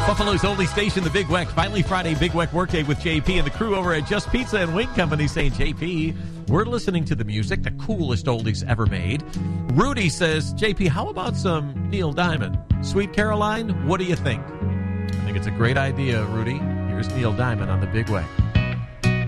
Buffalo's only station, the Big Weck. Finally Friday, Big Weck Workday with JP and the crew over at Just Pizza and Wing Company saying, JP, we're listening to the music, the coolest oldies ever made. Rudy says, JP, how about some Neil Diamond? Sweet Caroline, what do you think? I think it's a great idea, Rudy. Here's Neil Diamond on the Big Weck.